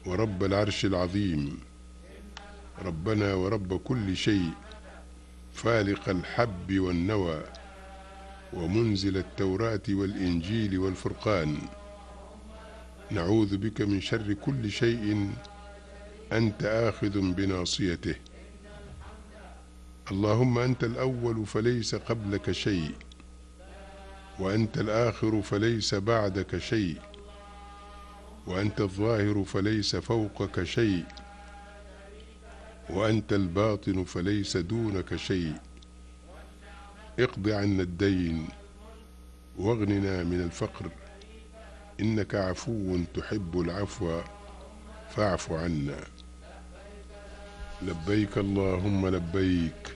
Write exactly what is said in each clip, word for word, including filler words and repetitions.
ورب العرش العظيم، ربنا ورب كل شيء، فالق الحب والنوى، ومنزل التوراة والإنجيل والفرقان، نعوذ بك من شر كل شيء أنت آخذ بناصيته. اللهم أنت الأول فليس قبلك شيء، وأنت الآخر فليس بعدك شيء، وأنت الظاهر فليس فوقك شيء، وأنت الباطن فليس دونك شيء. اقض عنا الدين واغننا من الفقر، إنك عفو تحب العفو فاعف عنا. لبيك اللهم لبيك،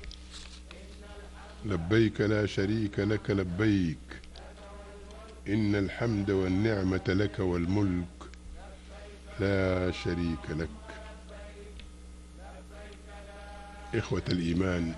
لبيك لا شريك لك لبيك، إن الحمد والنعمة لك والملك لا شريك لك. إخوة الإيمان،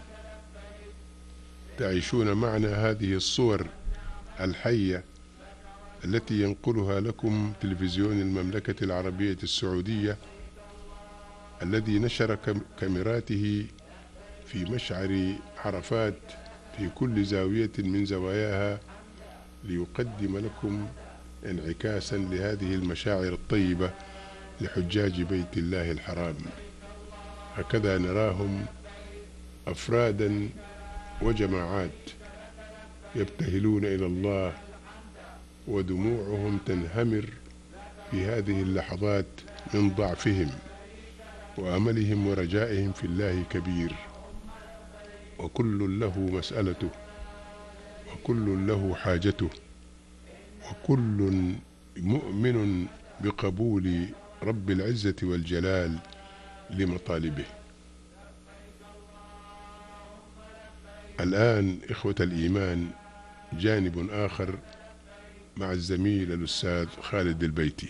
تعيشون معنا هذه الصور الحية التي ينقلها لكم تلفزيون المملكة العربية السعودية، الذي نشر كاميراته في مشعر عرفات في كل زاوية من زواياها ليقدم لكم انعكاسا لهذه المشاعر الطيبة لحجاج بيت الله الحرام. هكذا نراهم أفرادا وجماعات يبتهلون إلى الله، ودموعهم تنهمر في هذه اللحظات من ضعفهم، وأملهم ورجائهم في الله كبير، وكل له مسألته، وكل له حاجته، وكل مؤمن بقبول رب العزة والجلال لمطالبه. الآن إخوة الإيمان جانب آخر مع الزميل الأستاذ خالد البيتي.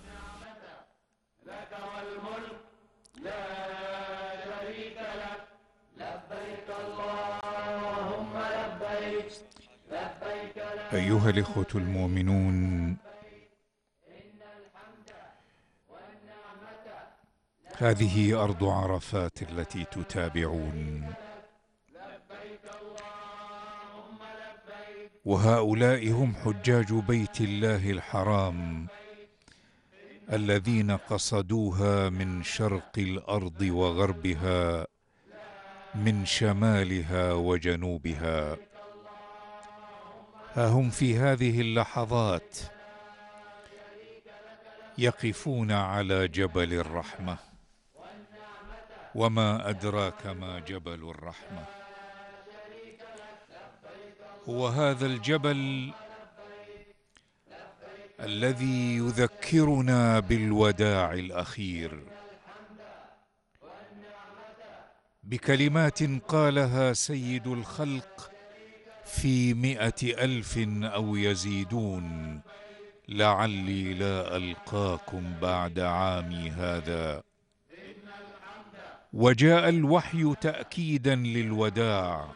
أيها الإخوة المؤمنون، هذه أرض عرفات التي تتابعون، وهؤلاء هم حجاج بيت الله الحرام الذين قصدوها من شرق الأرض وغربها، من شمالها وجنوبها. ها هم في هذه اللحظات يقفون على جبل الرحمة، وما أدراك ما جبل الرحمة. هو هذا الجبل الذي يذكرنا بالوداع الأخير، بكلمات قالها سيد الخلق في مئة ألف أو يزيدون: لعلي لا ألقاكم بعد عامي هذا. وجاء الوحي تأكيدا للوداع: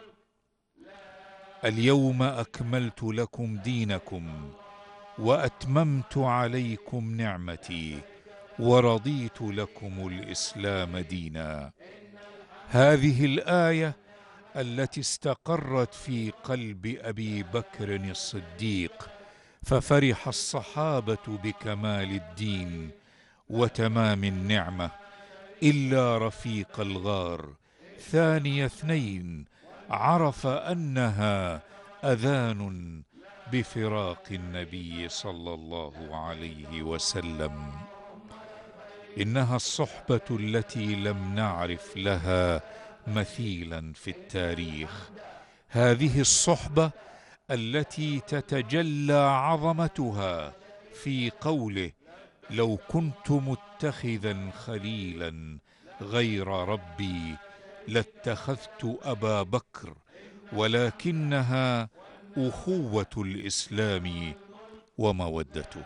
اليوم أكملت لكم دينكم وأتممت عليكم نعمتي ورضيت لكم الإسلام دينا. هذه الآية التي استقرت في قلب أبي بكر الصديق، ففرح الصحابة بكمال الدين وتمام النعمة، إلا رفيق الغار ثاني اثنين عرف أنها أذان بفراق النبي صلى الله عليه وسلم. إنها الصحبة التي لم نعرف لها مثيلا في التاريخ، هذه الصحبة التي تتجلى عظمتها في قوله: لو كنت متخذا خليلا غير ربي لاتخذت أبا بكر، ولكنها أخوة الإسلام ومودته.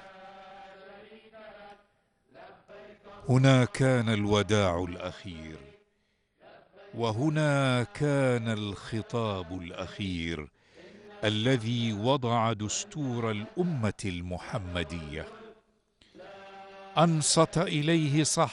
هنا كان الوداع الأخير، وهنا كان الخطاب الأخير الذي وضع دستور الأمة المحمدية. أنصت إليه صح